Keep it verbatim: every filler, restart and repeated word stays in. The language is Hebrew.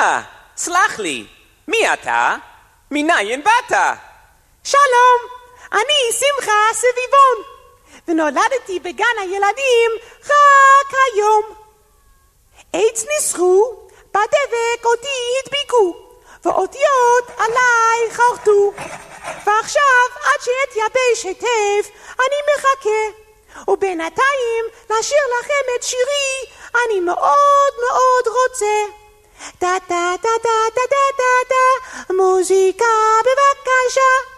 אה, סלח לי, מי אתה? מניין באת? שלום, אני שמחה סביבון, ונולדתי בגן הילדים רק היום. עץ ניסחו, בדבק אותי הדביקו, ואותיות עליי חרטו, ועכשיו עד שאתייבש היטב אני מחכה, ובינתיים לשיר לכם את שירי אני מאוד מאוד רוצה. דה דה דה דה דה דה דה, מוזיקה בבקשה.